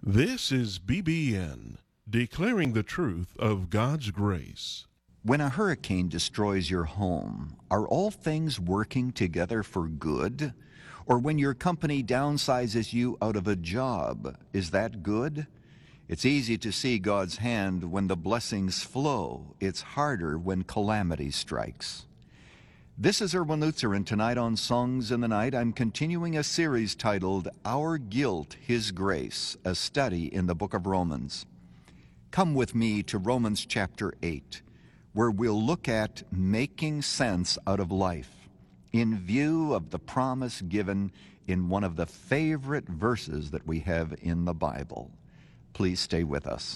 This is BBN, declaring the truth of God's grace. When a hurricane destroys your home, are all things working together for good? Or when your company downsizes you out of a job, is that good? It's easy to see God's hand when the blessings flow. It's harder when calamity strikes. This is Erwin Lutzer, and tonight on Songs in the Night, I'm continuing a series titled Our Guilt, His Grace, a study in the book of Romans. Come with me to Romans chapter 8, where we'll look at making sense out of life in view of the promise given in one of the favorite verses that we have in the Bible. Please stay with us.